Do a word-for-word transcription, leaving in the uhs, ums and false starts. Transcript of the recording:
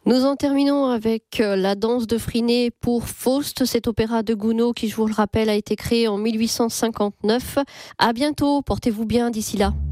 Nous en terminons avec la danse de Freinet pour Faust, cet opéra de Gounod qui, je vous le rappelle, a été créé en mille huit cent cinquante-neuf. À bientôt, portez-vous bien d'ici là.